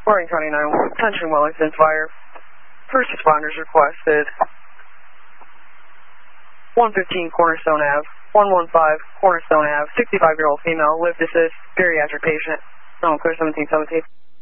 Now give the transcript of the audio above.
Orange County 911, attention Wellington Fire. First responders requested 115 Cornerstone Ave, 115 Cornerstone Ave, 65-year-old female, lived assist, bariatric patient, known clear 1717.